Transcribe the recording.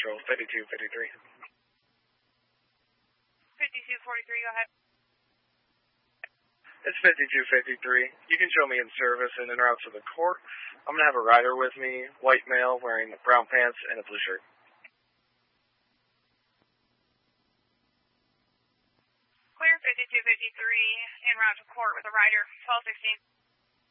Central, 5253. 5243, go ahead. It's 5253. You can show me in service and en route to the court. I'm going to have a rider with me, white male, wearing brown pants and a blue shirt. Clear 5253, en route to court with a rider, 1216.